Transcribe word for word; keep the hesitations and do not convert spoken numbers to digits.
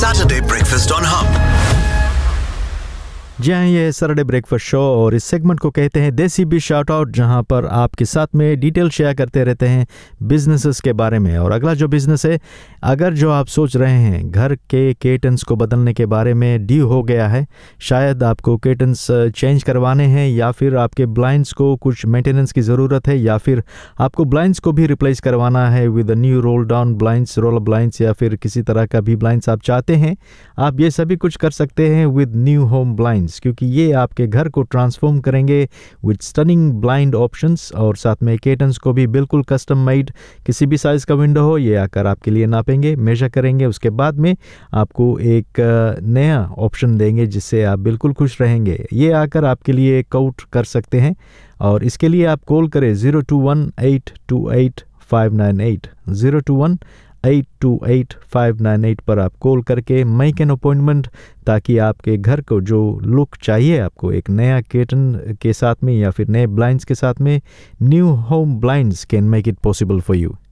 Saturday Breakfast on Hub. जी हाँ, ये Saturday breakfast show और इस सेगमेंट को कहते हैं देसी बी शाउट आउट, जहाँ पर आपके साथ में डिटेल शेयर करते रहते हैं बिजनेसेस के बारे में। और अगला जो बिजनेस है, अगर जो आप सोच रहे हैं घर के कर्टन्स को बदलने के बारे में, ड्यू हो गया है, शायद आपको कर्टन्स चेंज करवाने हैं या फिर आपके ब्लाइंड्स को कुछ मेंटेनेंस की ज़रूरत है या फिर आपको ब्लाइंड्स को भी रिप्लेस करवाना है with a new roll down blinds, role blinds या फिर किसी तरह का भी ब्लाइंड्स आप चाहते हैं, आप ये सभी कुछ कर सकते हैं विद न्यू होम ब्लाइंड्स, क्योंकि ये आपके घर को ट्रांसफॉर्म करेंगे विद स्टनिंग ब्लाइंड ऑप्शंस और साथ में कर्टन्स को भी बिल्कुल कस्टम मेड, किसी भी साइज़ का विंडो हो ये आकर आपके लिए नापेंगे, मेजर करेंगे, उसके बाद में आपको एक नया ऑप्शन देंगे जिससे आप बिल्कुल खुश रहेंगे। ये आकर आपके लिए काउट कर सकते हैं और इसके लिए आप कॉल करें zero two one eight to eight five nine eight, zero two one eight to eight five nine eight पर आप कॉल करके मेक एन अपॉइंटमेंट, ताकि आपके घर को जो लुक चाहिए आपको एक नया कर्टन के साथ में या फिर नए ब्लाइंड्स के साथ में, new home blinds can make it possible for you.